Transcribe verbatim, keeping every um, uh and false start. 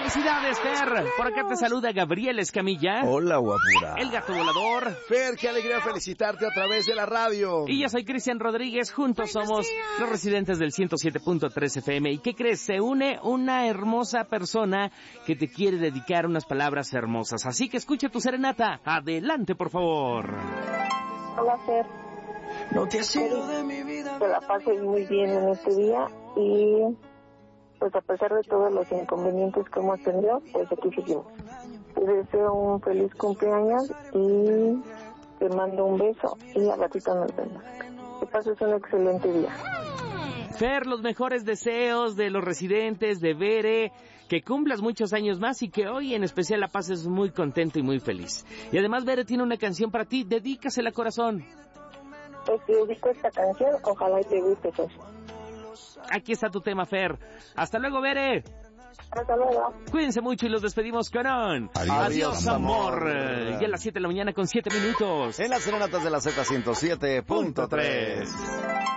Felicidades, Fer. Por acá te saluda Gabriel Escamilla. Hola, guapura. El gato volador. Fer, qué alegría felicitarte a través de la radio. Y yo soy Cristian Rodríguez. Juntos somos los residentes del ciento siete punto tres F M. ¿Y qué crees? Se une una hermosa persona que te quiere dedicar unas palabras hermosas. Así que escucha tu serenata. Adelante, por favor. Hola, Fer. No te has ido de mi vida. Que la pases muy bien en este día y pues a pesar de todos los inconvenientes que hemos tenido, pues aquí seguimos. Te deseo un feliz cumpleaños y te mando un beso y a ratito nos vemos. Que pases un excelente día. Fer, los mejores deseos de los residentes, de Bere, que cumplas muchos años más y que hoy en especial la pases muy contento y muy feliz. Y además Bere tiene una canción para ti, dedícasela, corazón. Pues te dedico esta canción, ojalá y te guste eso. Aquí está tu tema, Fer. Hasta luego, Bere. Hasta luego. Cuídense mucho y los despedimos con un... Adiós, Adiós, amor. amor. Ya a las siete de la mañana con siete minutos. En las serenatas de la Z ciento siete punto tres.